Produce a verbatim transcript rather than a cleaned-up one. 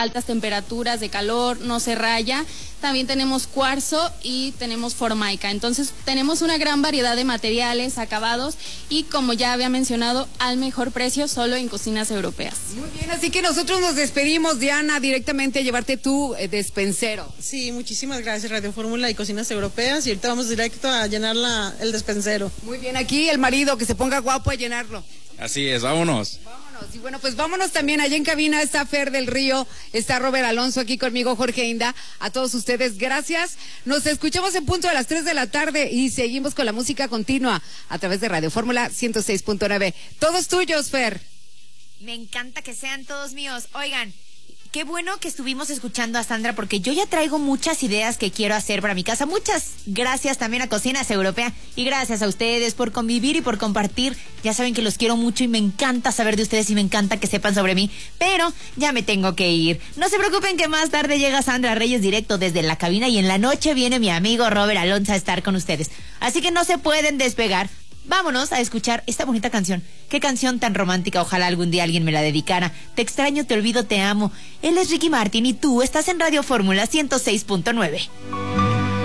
altas temperaturas de calor, no se raya. También tenemos cuarzo y tenemos formaica. Entonces tenemos una gran variedad de materiales, acabados y, como ya había mencionado, al mejor precio solo en Cocinas Europeas. Muy bien, así que nosotros nos despedimos, Diana, directamente a llevarte tu eh, despensero. Sí, muchísimas gracias, Radio Fórmula y Cocinas Europeas, y ahorita vamos directo a llenar la, el despensero. Muy bien, aquí el marido que se ponga guapo a llenarlo. Así es, vámonos. Y bueno, pues vámonos también. Allá en cabina está Fer del Río, está Robert Alonso, aquí conmigo Jorge Inda. A todos ustedes, gracias. Nos escuchamos en punto a las tres de la tarde y seguimos con la música continua a través de Radio Fórmula ciento seis punto nueve. Todos tuyos, Fer. Me encanta que sean todos míos. Oigan, qué bueno que estuvimos escuchando a Sandra, porque yo ya traigo muchas ideas que quiero hacer para mi casa. Muchas gracias también a Cocinas Europea y gracias a ustedes por convivir y por compartir. Ya saben que los quiero mucho y me encanta saber de ustedes y me encanta que sepan sobre mí, pero ya me tengo que ir. No se preocupen que más tarde llega Sandra Reyes directo desde la cabina y en la noche viene mi amigo Robert Alonso a estar con ustedes. Así que no se pueden despegar. Vámonos a escuchar esta bonita canción. Qué canción tan romántica, ojalá algún día alguien me la dedicara. Te extraño, te olvido, te amo. Él es Ricky Martin y tú estás en Radio Fórmula ciento seis punto nueve.